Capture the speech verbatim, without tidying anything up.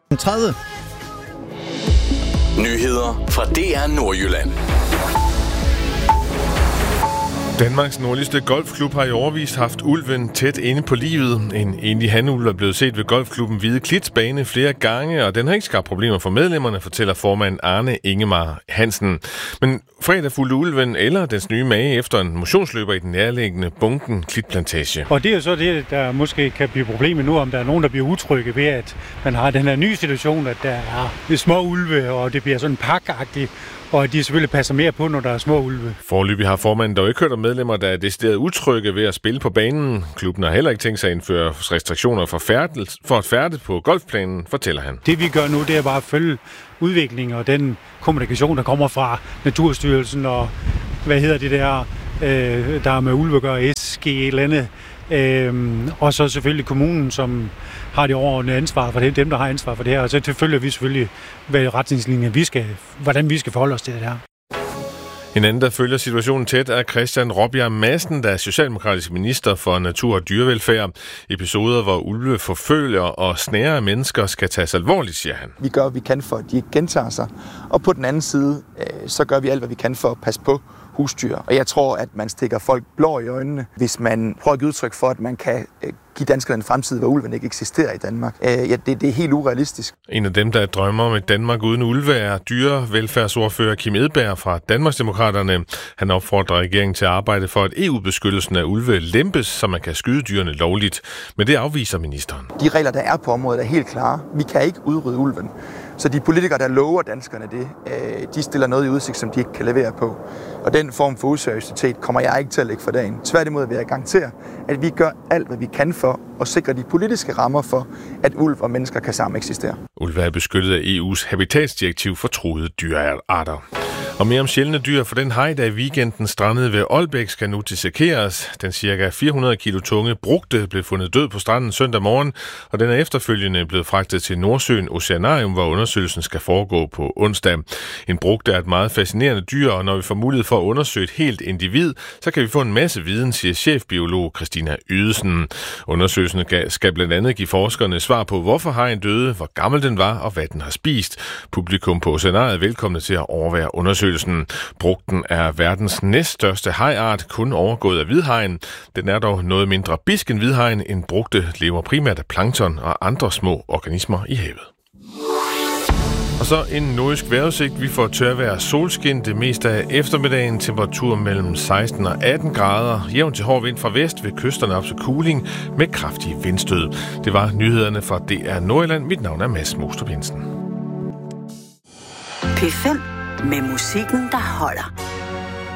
tredive. Nyheder fra D R Nordjylland. Danmarks nordligste golfklub har i årevis haft ulven tæt inde på livet. En enlig hanulv er blevet set ved golfklubben Hvide Klitsbane flere gange, og den har ikke skabt problemer for medlemmerne, fortæller formand Arne Ingemar Hansen. Men fredag fulgte ulven eller dens nye mage efter en motionsløber i den nærliggende Bunken Klitplantage. Og det er jo så det, der måske kan blive problemet nu, om der er nogen, der bliver utrygge ved, at man har den her nye situation, at der er små ulve, og det bliver sådan pakagtigt, og at de selvfølgelig passer mere på, når der er små ulve. Foreløbig har formanden dog ikke hørt om medlemmer, der er decideret utrygge ved at spille på banen. Klubben har heller ikke tænkt sig at indføre restriktioner for, færdet, for at færdes på golfplanen, fortæller han. Det vi gør nu, det er bare at følge udviklingen og den kommunikation, der kommer fra Naturstyrelsen og hvad hedder det der, øh, der er med ulve at gøre, S G et eller andet. Øhm, og så selvfølgelig kommunen, som har det overordnede ansvar for det, dem der har ansvar for det her, og så følger vi selvfølgelig, hvad retningslinjer vi skal, hvordan vi skal forholde os til det her. En anden, der følger situationen tæt, er Christian Rabjerg Madsen, der er socialdemokratisk minister for natur og dyrevelfærd. Episoder, hvor ulve forfølger og snærer mennesker, skal tages alvorligt, siger han. Vi gør, hvad vi kan for, at de ikke gentager sig. Og på den anden side, så gør vi alt, hvad vi kan for at passe på husdyr. Og jeg tror, at man stikker folk blå i øjnene, hvis man prøver at give udtryk for, at man kan give danskerne en fremtid, hvor ulven ikke eksisterer i Danmark. Ja, det, det er helt urealistisk. En af dem, der drømmer om et Danmark uden ulve, er dyrevelfærdsordfører Kim Edberg fra Danmarksdemokraterne. Han opfordrer regeringen til at arbejde for, at E U-beskyttelsen af ulve lempes, så man kan skyde dyrene lovligt. Men det afviser ministeren. De regler, der er på området, er helt klare. Vi kan ikke udrydde ulven. Så de politikere, der lover danskerne det, de stiller noget i udsigt, som de ikke kan levere på. Og den form for useriøsitet kommer jeg ikke til at lægge for dagen. Tværtimod vil jeg garantere, at vi gør alt, hvad vi kan for at sikre de politiske rammer for, at ulv og mennesker kan sammen eksistere. Ulve er beskyttet af E U's habitatsdirektiv for truede dyrearter. Og mere om sjældne dyr, for den haj, der i weekenden strandede ved Aalbæk, skal nu dissekeres. Den cirka fire hundrede kilo tunge brugte blev fundet død på stranden søndag morgen, og den er efterfølgende blevet fragtet til Nordsøen Oceanarium, hvor undersøgelsen skal foregå på onsdag. En brugte er et meget fascinerende dyr, og når vi får mulighed for at undersøge et helt individ, så kan vi få en masse viden, siger chefbiolog Christina Ydesen. Undersøgelsen skal blandt andet give forskerne svar på, hvorfor hajen døde, hvor gammel den var og hvad den har spist. Publikum på Oceanariet er velkomne til at overvære undersøgelsen. Brugten er verdens næststørste hajart, kun overgået af hvidhajen. Den er dog noget mindre bisk end hvidhajen. En brugte lever primært af plankton og andre små organismer i havet. Og så en nordisk vejrudsigt. Vi får tørvejr solskin det meste af eftermiddagen. Temperatur mellem seksten og atten grader. Jævn til hård vind fra vest ved kysterne op til Kuling med kraftige vindstød. Det var nyhederne fra D R Nordjylland. Mit navn er Mads Mostrup Jensen. P fem med musikken, der holder.